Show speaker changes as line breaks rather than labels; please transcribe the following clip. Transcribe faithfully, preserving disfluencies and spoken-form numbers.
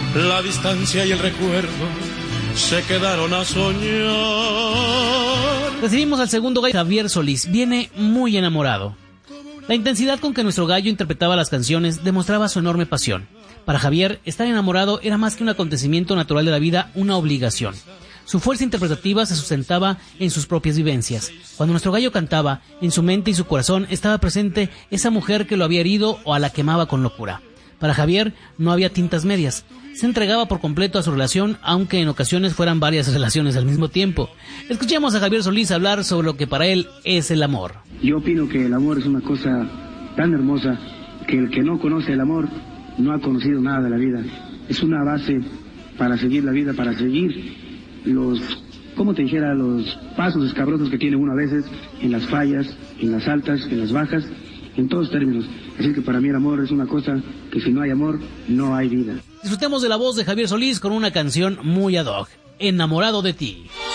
La distancia y el recuerdo se quedaron a soñar.
Recibimos al segundo gallo, Javier Solís. Viene muy enamorado. La intensidad con que nuestro gallo interpretaba las canciones demostraba su enorme pasión. Para Javier, estar enamorado era más que un acontecimiento natural de la vida, una obligación. Su fuerza interpretativa se sustentaba en sus propias vivencias. Cuando nuestro gallo cantaba, en su mente y su corazón estaba presente esa mujer que lo había herido o a la que amaba con locura. Para Javier no había tintas medias. Se entregaba por completo a su relación, aunque en ocasiones fueran varias relaciones al mismo tiempo. Escuchemos a Javier Solís hablar sobre lo que para él es el amor.
Yo opino que el amor es una cosa tan hermosa que el que no conoce el amor no ha conocido nada de la vida. Es una base para seguir la vida, para seguir los, como te dijera, los pasos escabrosos que tiene uno a veces en las fallas, en las altas, en las bajas, en todos términos. Así que para mí el amor es una cosa que si no hay amor, no hay vida.
Disfrutemos de la voz de Javier Solís con una canción muy ad hoc, Enamorado de ti.